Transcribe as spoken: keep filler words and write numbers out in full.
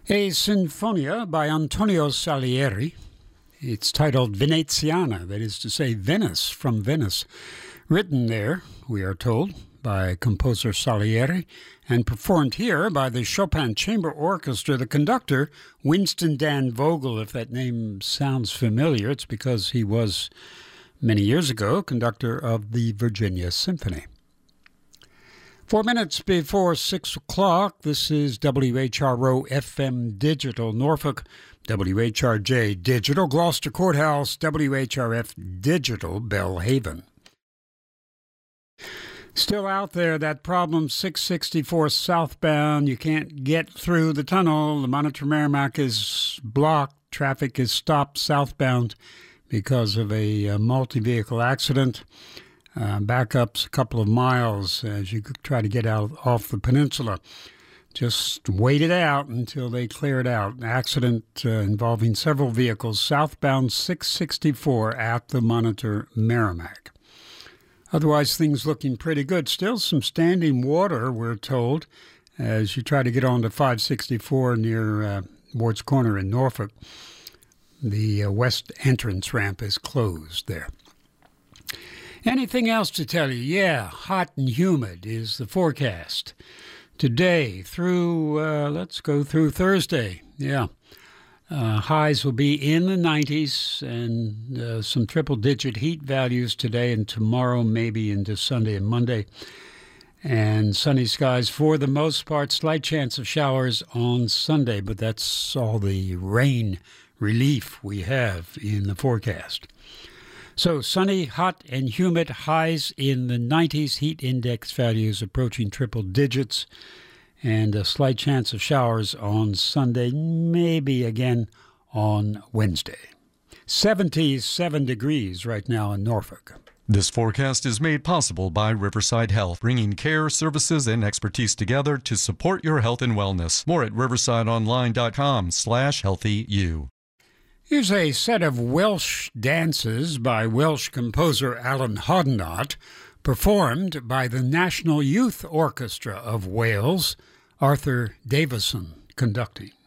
A Sinfonia by Antonio Salieri. It's titled Veneziana, that is to say Venice, from Venice. Written there, we are told, by composer Salieri, and performed here by the Chopin Chamber Orchestra. The conductor, Winston Dan Vogel. If that name sounds familiar, it's because he was, many years ago, conductor of the Virginia Symphony. Four minutes before six o'clock, this is W H R O F M Digital Norfolk, W H R J Digital Gloucester Courthouse, W H R F Digital Bellhaven. Still out there, that problem, six sixty-four southbound. You can't get through the tunnel. The Monitor Merrimack is blocked. Traffic is stopped southbound because of a, a multi-vehicle accident. Uh, backups a couple of miles as you try to get out off the peninsula. Just wait it out until they clear it out. An accident uh, involving several vehicles southbound six sixty-four at the Monitor Merrimack. Otherwise, things looking pretty good. Still some standing water, we're told, as you try to get onto five sixty-four near uh, Ward's Corner in Norfolk. The uh, west entrance ramp is closed there. Anything else to tell you? Yeah, hot and humid is the forecast. Today through, uh, let's go through Thursday. Yeah, uh, highs will be in the nineties and uh, some triple-digit heat values today and tomorrow, maybe into Sunday and Monday. And sunny skies for the most part. Slight chance of showers on Sunday, but that's all the rain relief we have in the forecast. So sunny, hot, and humid, highs in the nineties, heat index values approaching triple digits, and a slight chance of showers on Sunday, maybe again on Wednesday. seventy-seven degrees right now in Norfolk. This forecast is made possible by Riverside Health, bringing care, services, and expertise together to support your health and wellness. More at riversideonline.com slash healthyu. Here's a set of Welsh dances by Welsh composer Alan Hodnott, performed by the National Youth Orchestra of Wales, Arthur Davison conducting.